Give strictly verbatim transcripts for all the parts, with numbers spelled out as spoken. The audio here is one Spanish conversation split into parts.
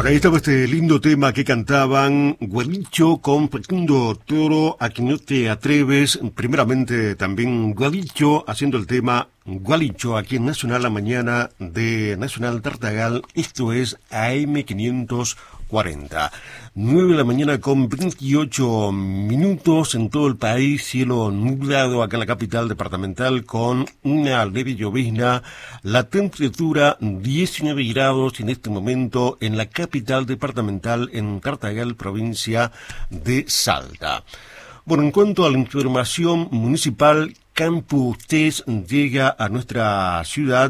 Bueno, ahí estaba este lindo tema que cantaban Gualicho con Facundo Toro, A que no te atreves. Primeramente también Gualicho haciendo el tema Gualicho aquí en Nacional La Mañana de Nacional Tartagal. Esto es A M quinientos cuarenta. nueve de la mañana con veintiocho minutos en todo el país, cielo nublado acá en la capital departamental con una leve llovizna. La temperatura diecinueve grados en este momento en la capital departamental en Tartagal, provincia de Salta. Bueno, en cuanto a la información municipal, Campus Test llega a nuestra ciudad.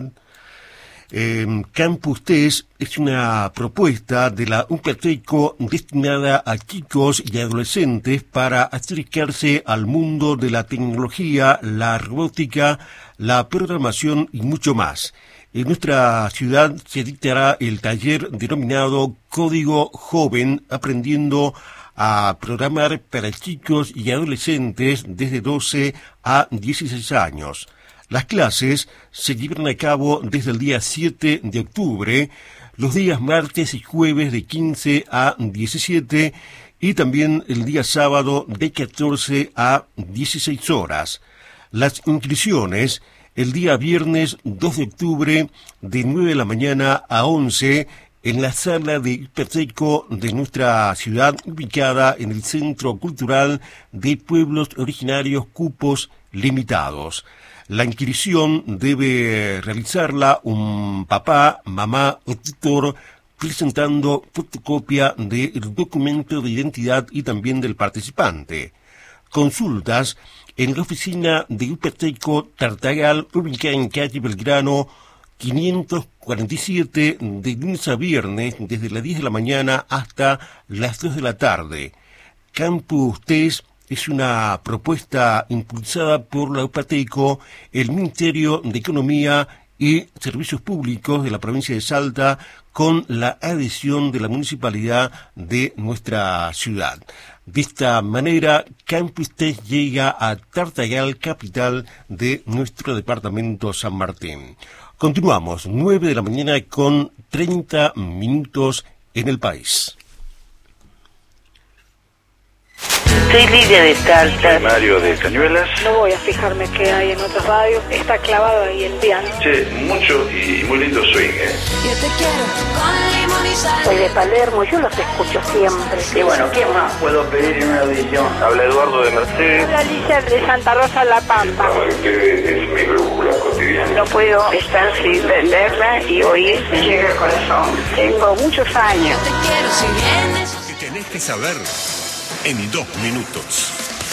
Eh, Campus Test es una propuesta de la UPATECO destinada a chicos y adolescentes para acercarse al mundo de la tecnología, la robótica, la programación y mucho más. En nuestra ciudad se dictará el taller denominado Código Joven, aprendiendo a programar para chicos y adolescentes desde doce a dieciséis años. Las clases se llevarán a cabo desde el día siete de octubre, los días martes y jueves de quince a diecisiete y también el día sábado de catorce a dieciséis horas. Las inscripciones el día viernes dos de octubre de nueve de la mañana a once en la sala de UPATECO de nuestra ciudad, ubicada en el Centro Cultural de Pueblos Originarios, cupos limitados. La inscripción debe realizarla un papá, mamá o tutor presentando fotocopia del documento de identidad y también del participante. Consultas en la oficina de UPATECO Tartagal, ubicada en calle Belgrano quinientos cuarenta y siete, de lunes a viernes, desde las diez de la mañana hasta las dos de la tarde. Campus Test es una propuesta impulsada por la UPATECO, el Ministerio de Economía y Servicios Públicos de la provincia de Salta, con la adhesión de la municipalidad de nuestra ciudad. De esta manera, Campus Test llega a Tartagal, capital de nuestro departamento San Martín. Continuamos, nueve de la mañana con treinta minutos en el país. Soy Lidia de Salta. Mario de Cañuelas. No voy a fijarme qué hay en otras radios. Está clavado ahí el piano. Che, mucho y muy lindo swing, ¿eh? Yo te quiero con limón y sal. Soy de Palermo, yo los escucho siempre. Y bueno, ¿qué más puedo pedir en una audición? Habla Eduardo de Mercedes. Habla Alicia de Santa Rosa La Pampa. Ustedes es mi brújula cotidiana. No puedo estar sin verla y oír. Me llega el corazón. Tengo muchos años. Yo te quiero si vienes. Que tenés que saber en dos minutos.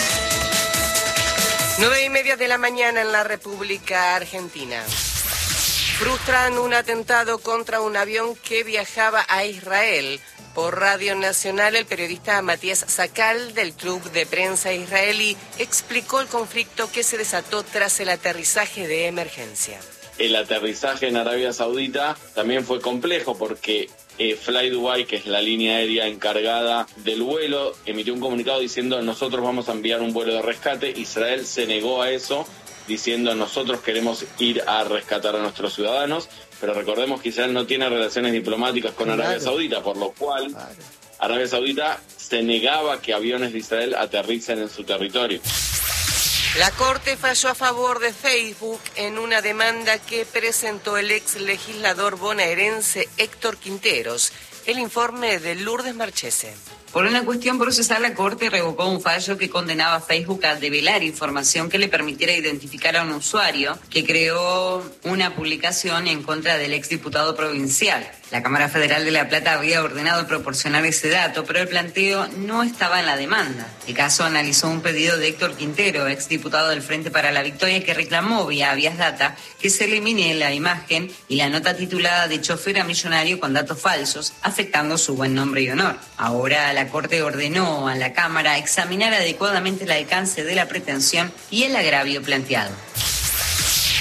Nueve y media de la mañana en la República Argentina. Frustran un atentado contra un avión que viajaba a Israel. Por Radio Nacional, el periodista Matías Sakal, del Club de Prensa Israelí, explicó el conflicto que se desató tras el aterrizaje de emergencia. El aterrizaje en Arabia Saudita también fue complejo porque eh, Fly Dubai, que es la línea aérea encargada del vuelo, emitió un comunicado diciendo nosotros vamos a enviar un vuelo de rescate. Israel se negó a eso, diciendo nosotros queremos ir a rescatar a nuestros ciudadanos, pero recordemos que Israel no tiene relaciones diplomáticas con Arabia Saudita, por lo cual Arabia Saudita se negaba que aviones de Israel aterricen en su territorio. La Corte falló a favor de Facebook en una demanda que presentó el ex legislador bonaerense Héctor Quinteros. El informe de Lourdes Marchese. Por una cuestión procesal, la Corte revocó un fallo que condenaba a Facebook a develar información que le permitiera identificar a un usuario que creó una publicación en contra del exdiputado provincial. La Cámara Federal de La Plata había ordenado proporcionar ese dato, pero el planteo no estaba en la demanda. El caso analizó un pedido de Héctor Quintero, exdiputado del Frente para la Victoria, que reclamó vía Avias Data que se elimine la imagen y la nota titulada de chofer a millonario con datos falsos, afectando su buen nombre y honor. Ahora la Corte ordenó a la Cámara examinar adecuadamente el alcance de la pretensión y el agravio planteado.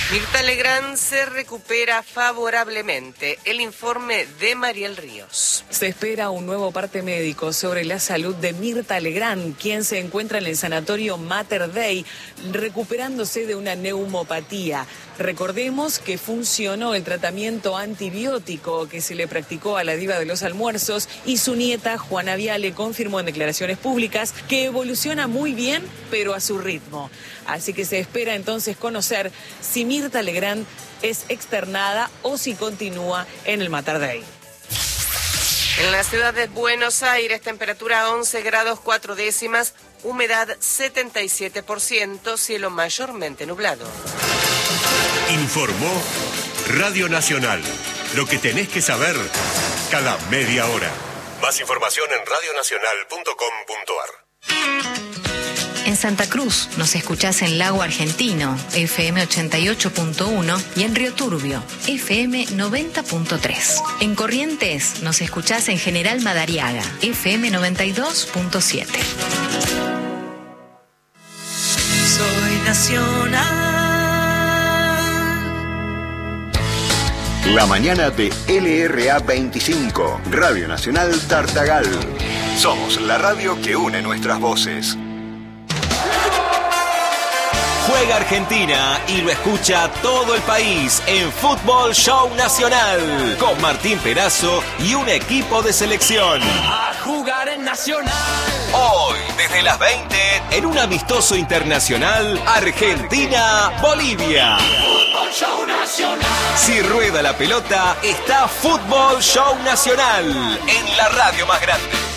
Mirta Legrand se recupera favorablemente. El informe de Mariel Ríos. Se espera un nuevo parte médico sobre la salud de Mirta Legrand, quien se encuentra en el sanatorio Mater Dei, recuperándose de una neumopatía. Recordemos que funcionó el tratamiento antibiótico que se le practicó a la diva de los almuerzos y su nieta Juana Viale confirmó en declaraciones públicas que evoluciona muy bien, pero a su ritmo. Así que se espera entonces conocer si Mirta Legrand es externada o si continúa en el Mater Dei. En la ciudad de Buenos Aires, temperatura once grados cuatro décimas, humedad setenta y siete por ciento, cielo mayormente nublado. Informó Radio Nacional. Lo que tenés que saber cada media hora. Más información en radio nacional punto com punto ar. En Santa Cruz nos escuchás en Lago Argentino, F M ochenta y ocho punto uno, y en Río Turbio, F M noventa punto tres. En Corrientes nos escuchás en General Madariaga, F M noventa y dos punto siete. Soy nacional. La mañana de L R A veinticinco, Radio Nacional Tartagal. Somos la radio que une nuestras voces. Juega Argentina y lo escucha todo el país en Fútbol Show Nacional con Martín Perazo y un equipo de selección. A jugar en Nacional. Hoy, desde las veinte, en un amistoso internacional, Argentina-Bolivia. Fútbol Show Nacional. Si rueda la pelota, está Fútbol Show Nacional en la radio más grande.